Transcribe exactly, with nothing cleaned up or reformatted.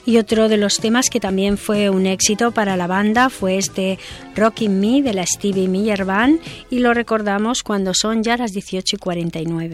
Y otro de los temas que también fue un éxito para la banda fue este Rockin' Me de la Stevie Miller Band, y lo recordamos cuando son ya las dieciocho y cuarenta y nueve.